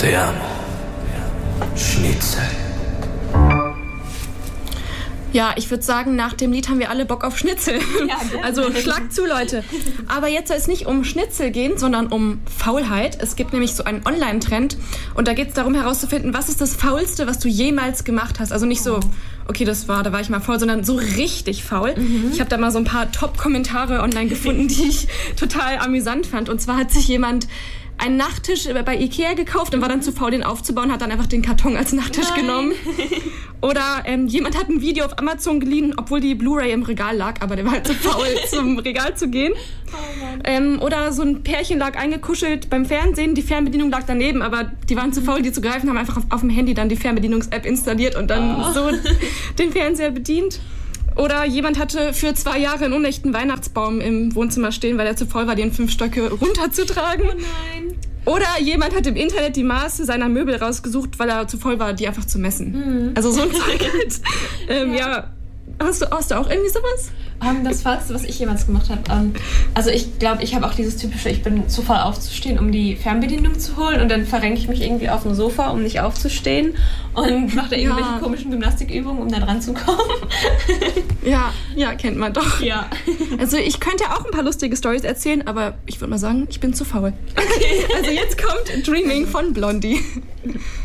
Te amo. Schnitzel. Ja, ich würde sagen, nach dem Lied haben wir alle Bock auf Schnitzel. Ja, also schlagt zu, Leute. Aber jetzt soll es nicht um Schnitzel gehen, sondern um Faulheit. Es gibt nämlich so einen Online-Trend und da geht es darum herauszufinden, was ist das Faulste, was du jemals gemacht hast. Also nicht so, okay, da war ich mal faul, sondern so richtig faul. Ich habe da mal so ein paar Top-Kommentare online gefunden, die ich total amüsant fand. Und zwar hat sich jemand einen Nachttisch bei Ikea gekauft und war dann zu faul, den aufzubauen, hat dann einfach den Karton als Nachttisch genommen. Oder jemand hat ein Video auf Amazon geliehen, obwohl die Blu-ray im Regal lag, aber der war halt zu faul, zum Regal zu gehen. Oder so ein Pärchen lag eingekuschelt beim Fernsehen, die Fernbedienung lag daneben, aber die waren zu faul, die zu greifen, haben einfach auf dem Handy dann die Fernbedienungs-App installiert und dann so den Fernseher bedient. Oder jemand hatte für 2 Jahre einen unechten Weihnachtsbaum im Wohnzimmer stehen, weil er zu faul war, den 5 Stöcke runterzutragen. Oh nein. Oder jemand hat im Internet die Maße seiner Möbel rausgesucht, weil er zu faul war, die einfach zu messen. Also so ein Zeug halt. Ja. Hast du auch irgendwie sowas? Das Faulste, was ich jemals gemacht habe. Also ich glaube, ich habe auch dieses typische, ich bin zu faul aufzustehen, um die Fernbedienung zu holen und dann verrenke ich mich irgendwie auf dem Sofa, um nicht aufzustehen und mache da irgendwelche komischen Gymnastikübungen, um da dran zu kommen. Ja, kennt man doch. Ja. Also ich könnte auch ein paar lustige Storys erzählen, aber ich würde mal sagen, ich bin zu faul. Okay. Also jetzt kommt Dreaming von Blondie.